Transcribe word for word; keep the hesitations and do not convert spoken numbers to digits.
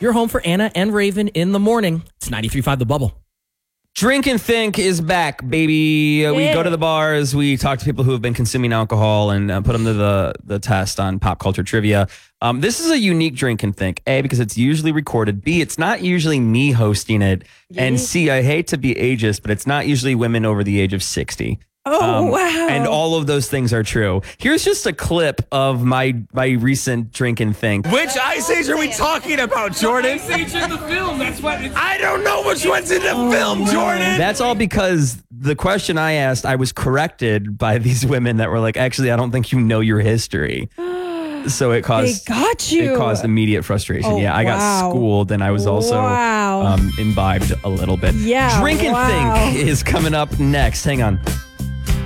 Your home for Anna and Raven in the morning. It's ninety-three point five The Bubble. Drink and Think is back, baby. Uh, We Yeah. go to the bars. We talk to people who have been consuming alcohol and uh, put them to the, the test on pop culture trivia. Um, this is a unique Drink and Think. A, because it's usually recorded. B, it's not usually me hosting it. And C, I hate to be ageist, but it's not usually women over the age of sixty. Oh, wow. And all of those things are true. Here's just a clip of my my recent Drink and Think. Which Ice Age are we talking about, Jordan? Ice Age in the film. That's what. It's- I don't know which one's in the film, Jordan. That's all because the question I asked, I was corrected by these women that were like, actually, I don't think you know your history. So it caused They got you. It caused immediate frustration. Oh, yeah, I got wow. schooled and I was also Wow. um, imbibed a little bit. Yeah, Drink and wow. Think is coming up next. Hang on.